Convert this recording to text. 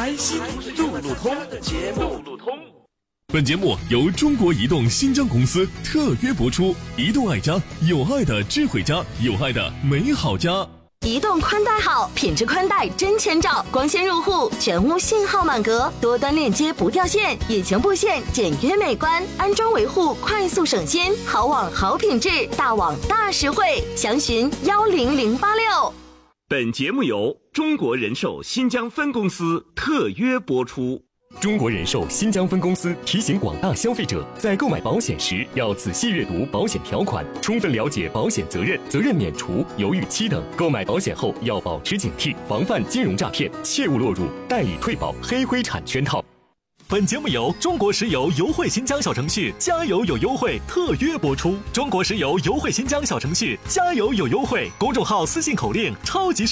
开心路路通的节目。 本节目由中国移动新疆公司特约播出。移动爱家，有爱的智慧家，有爱的美好家。 移动宽带好，品质宽带真千兆，光纤入户，全屋信号满格，多端链接不掉线，引擎布线简约美观，安装维护快速省心，好网好品质，大网大实惠，详询10086。 本节目由中国人寿新疆分公司特约播出。 中国人寿新疆分公司提醒广大消费者，在购买保险时要仔细阅读保险条款，充分了解保险责任、责任免除、犹豫期等。购买保险后要保持警惕，防范金融诈骗，切勿落入代理退保、黑灰产圈套。 本节目由中国石油油汇新疆小程序加油有优惠特约播出。中国石油油汇新疆小程序加油有优惠，公众号私信口令超级